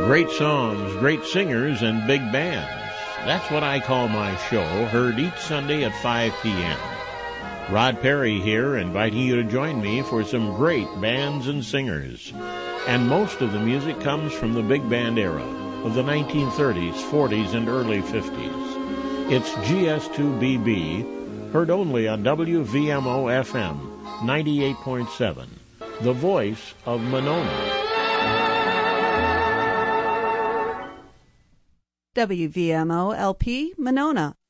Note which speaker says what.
Speaker 1: Great songs, great singers, and big bands. That's what I call my show, heard each Sunday at 5 p.m. Rod Perry here, inviting you to join me for some great bands and singers. And most of the music comes from the big band era of the 1930s, 40s, and early 50s. It's GS2BB, heard only on WVMO-FM 98.7, the voice of Monona.
Speaker 2: WVMO-LP Monona,